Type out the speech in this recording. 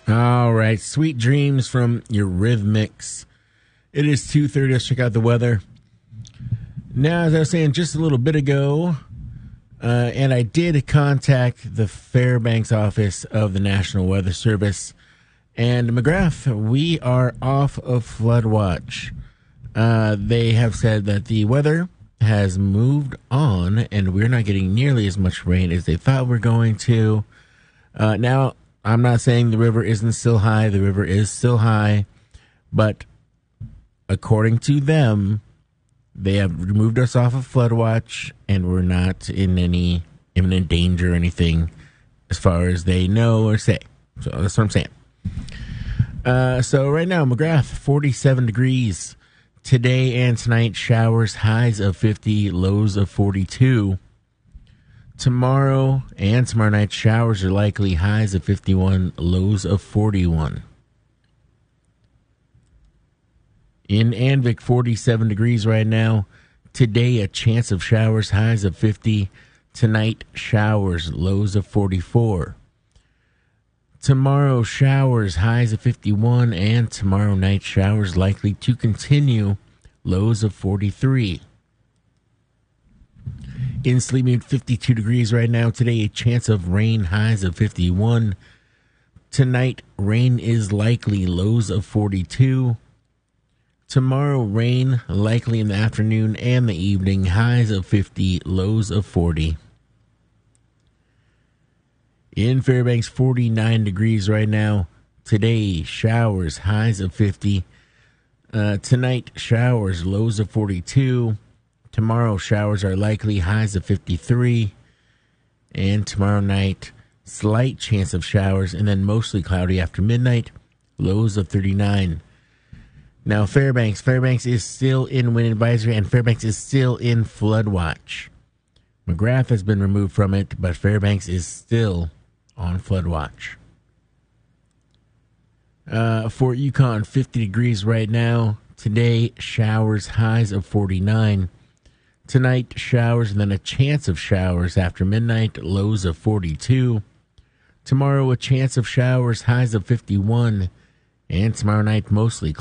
All right, Sweet Dreams from Eurythmics. It is 2:30. Let's check out the weather. Now, as I was saying just a little bit ago, and I did contact the Fairbanks office of the National Weather Service. And McGrath, we are off of flood watch. They have said that the weather has moved on, and we're not getting nearly as much rain as they thought we're going to. Now, I'm not saying the river isn't still high. The river is still high. But according to them, they have removed us off of flood watch, and we're not in any imminent danger or anything as far as they know or say. So that's what I'm saying. So right now, McGrath, 47 degrees. Today and tonight, showers, highs of 50, lows of 42. Tomorrow and tomorrow night, showers are likely, highs of 51, lows of 41. In Anvik, 47 degrees right now. Today, a chance of showers, highs of 50. Tonight, showers, lows of 44. Tomorrow, showers, highs of 51, and tomorrow night, showers likely to continue, lows of 43. In Sleepmute, 52 degrees right now. Today, a chance of rain, highs of 51. Tonight, rain is likely, lows of 42. Tomorrow, rain likely in the afternoon and the evening, highs of 50, lows of 40. In Fairbanks, 49 degrees right now. Today, showers, highs of 50. Tonight, showers, lows of 42. Tomorrow, showers are likely, highs of 53. And tomorrow night, slight chance of showers, and then mostly cloudy after midnight, lows of 39. Now, Fairbanks is still in wind advisory, and Fairbanks is still in flood watch. McGrath has been removed from it, but Fairbanks is still on flood watch. Fort Yukon, 50 degrees right now. Today, showers, highs of 49. Tonight, showers and then a chance of showers after midnight, lows of 42. Tomorrow, a chance of showers, highs of 51. And tomorrow night, mostly